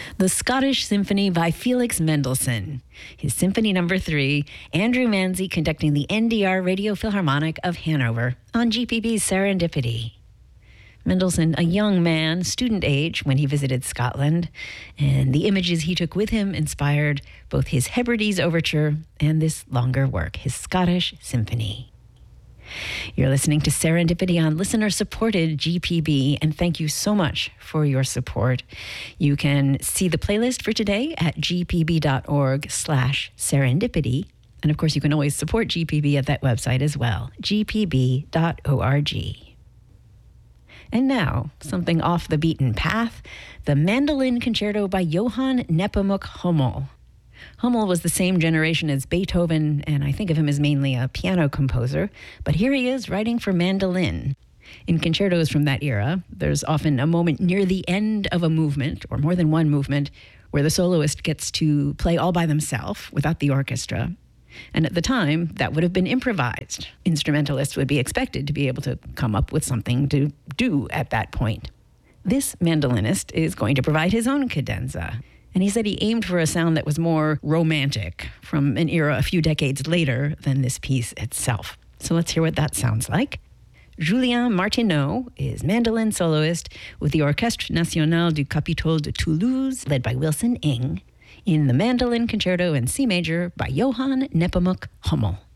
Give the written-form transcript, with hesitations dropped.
The Scottish Symphony by Felix Mendelssohn. His Symphony No. 3, Andrew Manzi conducting the NDR Radio Philharmonic of Hanover on GPB's Serendipity. Mendelssohn, a young man, student age, when he visited Scotland, and the images he took with him inspired both his Hebrides Overture and this longer work, his Scottish Symphony. You're listening to Serendipity on listener-supported GPB, and thank you so much for your support. You can see the playlist for today at gpb.org/serendipity, and of course you can always support GPB at that website as well, gpb.org. And now, something off the beaten path, the Mandolin Concerto by Johann Nepomuk Hummel. Hummel was the same generation as Beethoven, and I think of him as mainly a piano composer, but here he is writing for mandolin. In concertos from that era, there's often a moment near the end of a movement, or more than one movement, where the soloist gets to play all by themselves without the orchestra. And at the time, that would have been improvised. Instrumentalists would be expected to be able to come up with something to do at that point. This mandolinist is going to provide his own cadenza. And he said he aimed for a sound that was more romantic, from an era a few decades later than this piece itself. So let's hear what that sounds like. Julien Martineau is mandolin soloist with the Orchestre Nationale du Capitole de Toulouse, led by Wilson Ing, in the Mandolin Concerto in C major by Johann Nepomuk Hummel.